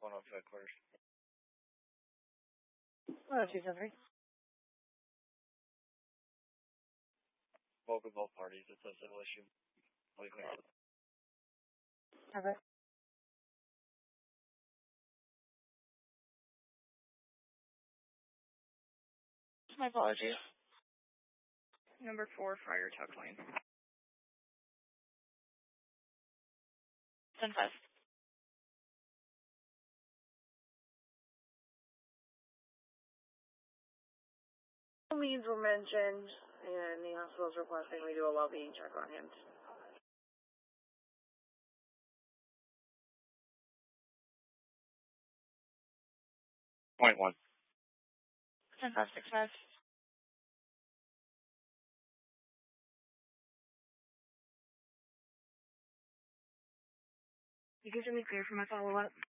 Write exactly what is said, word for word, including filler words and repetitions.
One on headquarters. Oh, two seven three. Spoke with both parties. It's a civil issue. I'll be clear. Okay. My apologies. Number four, Friar Tuck Lane. ten five. Needs were mentioned, and the hospital's requesting we do a well-being check on him. Point one. ten five six five. You can send me clear for my follow-up.